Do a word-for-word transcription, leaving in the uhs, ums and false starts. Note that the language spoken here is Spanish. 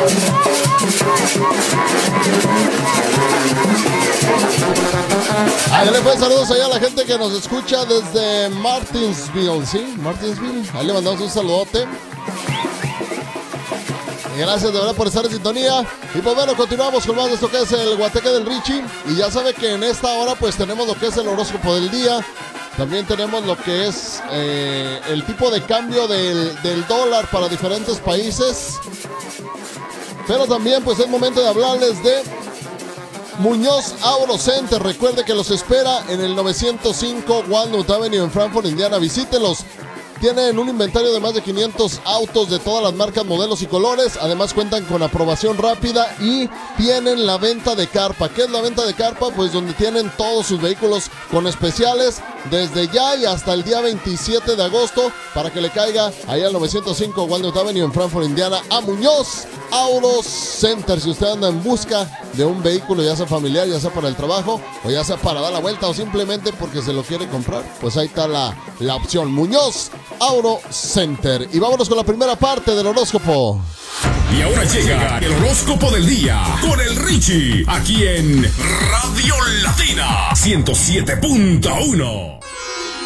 Háganle pues saludos allá a la gente que nos escucha desde Martinsville, ¿sí? Martinsville, ahí le mandamos un saludote. Gracias de verdad por estar en sintonía. Y pues bueno, continuamos con más de esto que es el Guateque del Richie. Y ya sabe que en esta hora pues tenemos lo que es el horóscopo del día. También tenemos lo que es eh, el tipo de cambio del, del dólar para diferentes países. Pero también pues es momento de hablarles de Muñoz Auto Center. Recuerde que los espera en el novecientos cinco Walnut Avenue en Frankfort, Indiana. Visítelos. Tienen un inventario de más de quinientos autos de todas las marcas, modelos y colores. Además cuentan con aprobación rápida y tienen la venta de carpa. ¿Qué es la venta de carpa? Pues donde tienen todos sus vehículos con especiales desde ya y hasta el día veintisiete de agosto para que le caiga ahí al novecientos cinco Walnut Avenue en Frankfort, Indiana, a Muñoz Auto Center. Si usted anda en busca de un vehículo, ya sea familiar, ya sea para el trabajo, o ya sea para dar la vuelta o simplemente porque se lo quiere comprar, pues ahí está la, la opción. Muñoz Auto Center. Y vámonos con la primera parte del horóscopo. Y ahora llega el horóscopo del día con el Richie, aquí en Radio Latina ciento siete punto uno.